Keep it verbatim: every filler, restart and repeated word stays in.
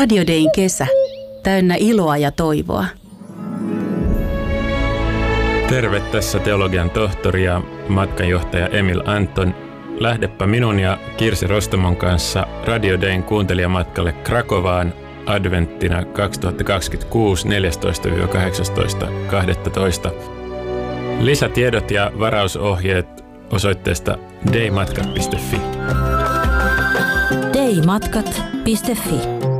Radio Dayn kesä, täynnä iloa ja toivoa. Terve, tässä teologian tohtori ja matkanjohtaja Emil Anton. Lähdepä minun ja Kirsi Rostomon kanssa Radio Dayn kuuntelijamatkalle Krakovaan adventtina kaksituhattakaksikymmentäkuusi neljästoista kahdeksastoista kahdestoista. Lisätiedot ja varausohjeet osoitteesta daymatkat piste fi. daymatkat piste fi